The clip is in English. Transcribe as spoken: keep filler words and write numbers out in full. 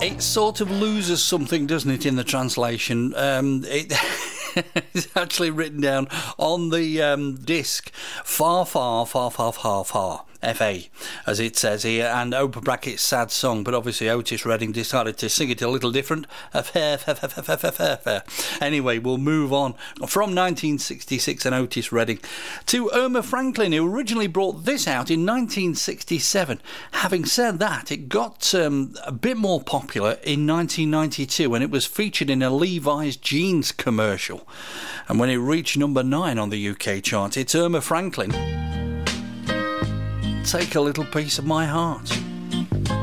It sort of loses something, doesn't it, in the translation? Um, it it's actually written down on the um, disc, far, far, far, far, far, far. F A, as it says here, and open brackets, sad song, but obviously Otis Redding decided to sing it a little different. Anyway, we'll move on from nineteen sixty-six and Otis Redding to Irma Franklin, who originally brought this out in nineteen sixty-seven. Having said that, it got um, a bit more popular in nineteen ninety-two when it was featured in a Levi's jeans commercial, and when it reached number nine on the U K chart. It's Irma Franklin. Take a little piece of my heart.